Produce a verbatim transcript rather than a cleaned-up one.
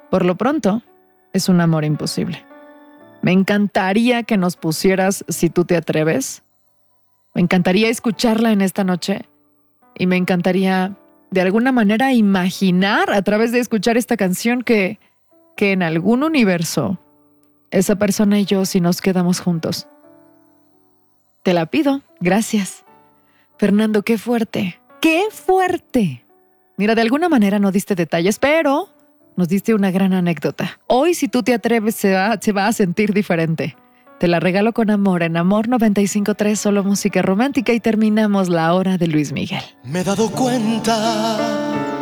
Por lo pronto, es un amor imposible. Me encantaría que nos pusieras Si tú te atreves. Me encantaría escucharla en esta noche y me encantaría de alguna manera imaginar a través de escuchar esta canción que, que en algún universo esa persona y yo sí nos quedamos juntos. Te la pido, gracias. Fernando, qué fuerte, qué fuerte. Mira, de alguna manera no diste detalles, pero nos diste una gran anécdota. Hoy, Si tú te atreves, se va, se va a sentir diferente. Te la regalo con amor en Amor noventa y cinco punto tres, solo música romántica, y terminamos la hora de Luis Miguel. Me he dado cuenta